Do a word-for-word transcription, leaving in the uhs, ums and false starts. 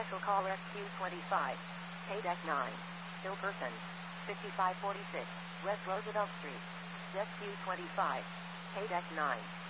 Special call Rescue twenty-five. K-Deck nine. Ill person. fifty-five forty-six. West Roosevelt Street. Rescue twenty-five. K-Deck nine.